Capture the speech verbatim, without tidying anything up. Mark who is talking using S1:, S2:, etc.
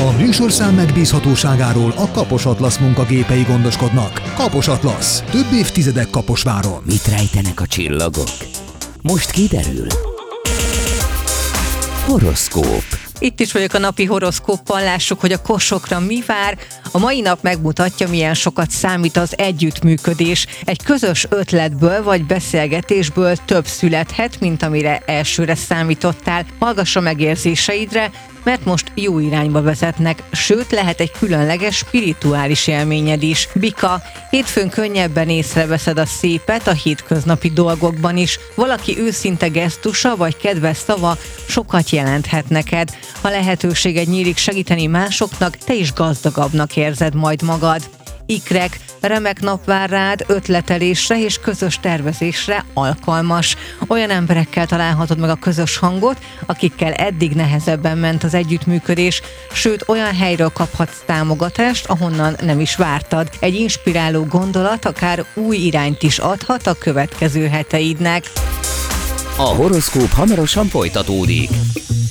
S1: A műsorszám megbízhatóságáról a Kapos Atlasz munkagépei gondoskodnak. Kapos Atlasz. Több évtizedek Kaposváron.
S2: Mit rejtenek a csillagok? Most kiderül. Horoszkóp.
S3: Itt is vagyok a napi horoszkóppal, lássuk, hogy a Kosokra mi vár. A mai nap megmutatja, milyen sokat számít az együttműködés. Egy közös ötletből vagy beszélgetésből több születhet, mint amire elsőre számítottál. Hallgass a megérzéseidre, mert most jó irányba vezetnek, sőt lehet egy különleges spirituális élményed is. Bika, hétfőn könnyebben észreveszed a szépet a hétköznapi dolgokban is. Valaki őszinte gesztusa vagy kedves szava sokat jelenthet neked. Ha lehetőséged nyílik segíteni másoknak, te is gazdagabbnak érzed majd magad. Ikrek, remek nap vár rád, ötletelésre és közös tervezésre alkalmas. Olyan emberekkel találhatod meg a közös hangot, akikkel eddig nehezebben ment az együttműködés, sőt olyan helyről kaphatsz támogatást, ahonnan nem is vártad. Egy inspiráló gondolat akár új irányt is adhat a következő heteidnek.
S2: A horoszkóp hamarosan folytatódik.